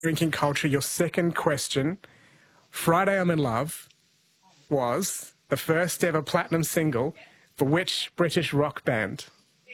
Drinking culture, your second question. Friday I'm in Love was the first ever platinum single for which British rock band?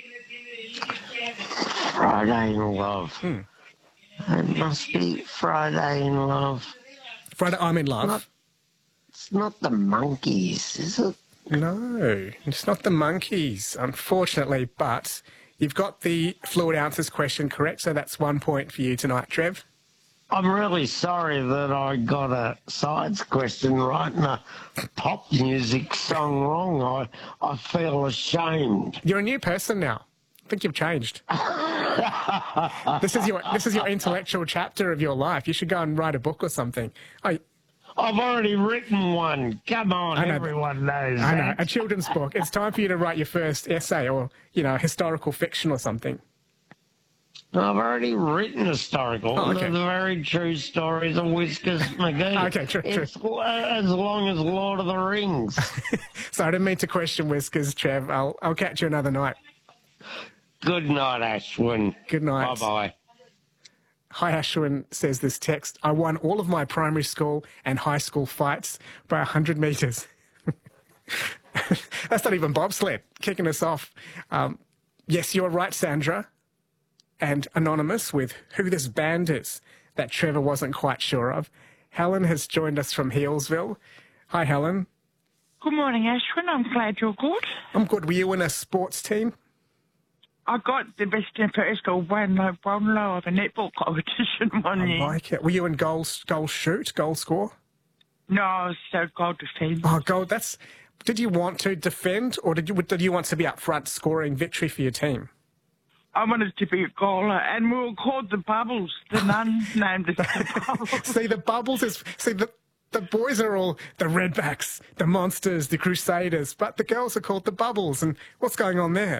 Friday in Love. It must be Friday in Love. Friday I'm in Love. It's not the Monkeys, is it? No, it's not the Monkeys, unfortunately, but you've got the fluid ounces question correct, so that's 1 point for you tonight, Trev. I'm really sorry that I got a science question right and a pop music song wrong. I feel ashamed. You're a new person now. I think you've changed. This is your intellectual chapter of your life. You should go and write a book or something. I've already written one. Come on, everyone knows I know, that. a children's book. It's time for you to write your first essay or, historical fiction or something. I've already written historical. Oh, okay. The very true stories of Whiskers McGee. Okay, true. It's as long as Lord of the Rings. So I didn't mean to question Whiskers, Trev. I'll catch you another night. Good night, Ashwin. Good night. Bye-bye. Hi, Ashwin says this text. I won all of my primary school and high school fights by 100 metres. That's not even bobsled. Kicking us off. Yes, you're right, Sandra. And Anonymous with who this band is that Trevor wasn't quite sure of. Helen has joined us from Healesville. Hi, Helen. Good morning, Ashwin. I'm glad you're good. I'm good. Were you in a sports team? I got the best in first school, Brownlow of a netball competition one year. I like it. Were you in goal shoot, goal score? No, I was goal defence. Oh, goal. Did you want to defend or did you want to be up front scoring victory for your team? I wanted to be a goaler, and we were called the Bubbles. The nuns named us the Bubbles. See, the Bubbles is... See, the boys are all the Redbacks, the Monsters, the Crusaders, but the girls are called the Bubbles. And what's going on there?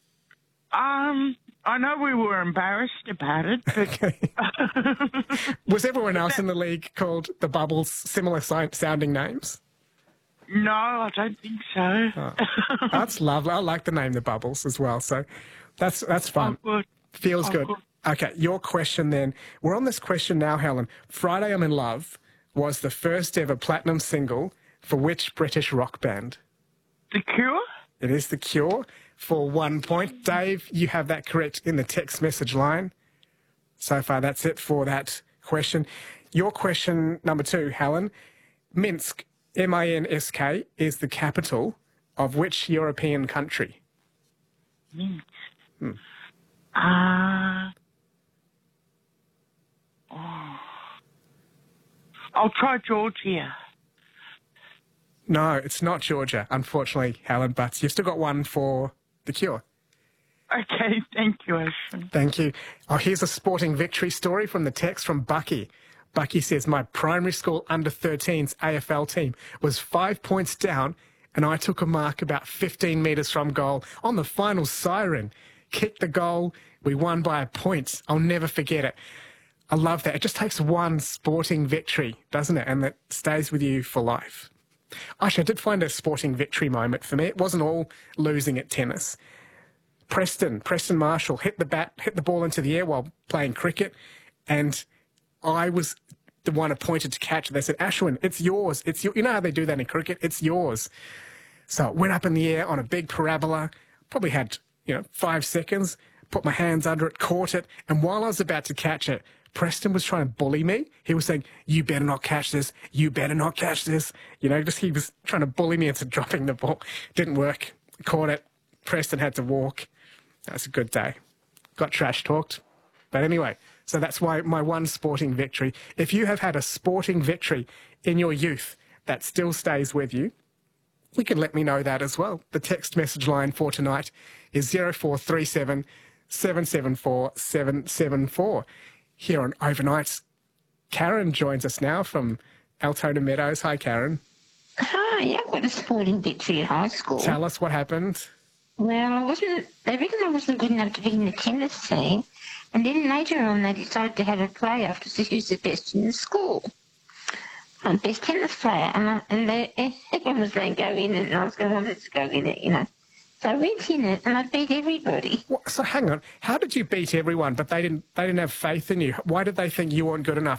I know we were embarrassed about it, but... Okay. Was everyone else in the league called the Bubbles, similar sounding names? No, I don't think so. Oh, that's lovely. I like the name the Bubbles as well, so that's fun. Oh, good. Feels good. Good. Okay, your question then. We're on this question now, Helen. Friday I'm in Love was the first ever platinum single for which British rock band? The Cure? It is The Cure for 1 point. Dave, you have that correct in the text message line. So far, that's it for that question. Your question number 2, Helen. Minsk, M-I-N-S-K, is the capital of which European country? Minsk. I'll try Georgia. No, it's not Georgia, unfortunately, Helen, but you've still got one for The Cure. Okay, thank you, Ashwin. Thank you. Oh, here's a sporting victory story from the text from Bucky. Bucky says, my primary school under-13s AFL team was 5 points down and I took a mark about 15 metres from goal on the final siren. Kicked the goal. We won by a point. I'll never forget it. I love that. It just takes one sporting victory, doesn't it? And that stays with you for life. Actually, I did find a sporting victory moment for me. It wasn't all losing at tennis. Preston Marshall hit the ball into the air while playing cricket, and I was the one appointed to catch it. They said, Ashwin, it's yours. You know how they do that in cricket? It's yours. So it went up in the air on a big parabola, probably had, 5 seconds, put my hands under it, caught it, and while I was about to catch it, Preston was trying to bully me. He was saying, you better not catch this. You better not catch this. He was trying to bully me into dropping the ball. Didn't work. Caught it. Preston had to walk. That was a good day. Got trash talked. But anyway, so that's why my one sporting victory. If you have had a sporting victory in your youth that still stays with you, you can let me know that as well. The text message line for tonight is 0437 774 774. Here on Overnights, Karen joins us now from Altona Meadows. Hi, Karen. Hi, I got a sporting victory at high school. Tell us what happened. Well, they reckon I wasn't good enough to be in the tennis team, and then later on they decided to have a play-off to see who's the best in the school. I'm best tennis player, and everyone was going to go in it, and I was going to want to go in it, So I went in it, and I beat everybody. So hang on, how did you beat everyone, but they didn't have faith in you? Why did they think you weren't good enough?